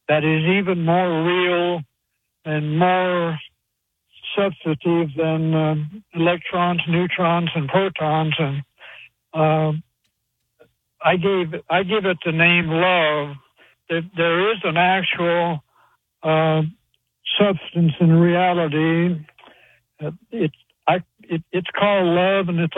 that is even more real and more substantive than electrons, neutrons, and protons. And I give it the name love. There is an actual substance in reality. It's called love, and it's